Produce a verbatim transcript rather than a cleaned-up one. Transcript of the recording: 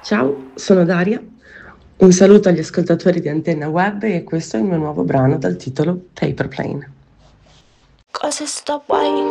Ciao, sono Daria. Un saluto agli ascoltatori di Antenna Web e questo è il mio nuovo brano dal titolo Paper Plane. Cause it's the white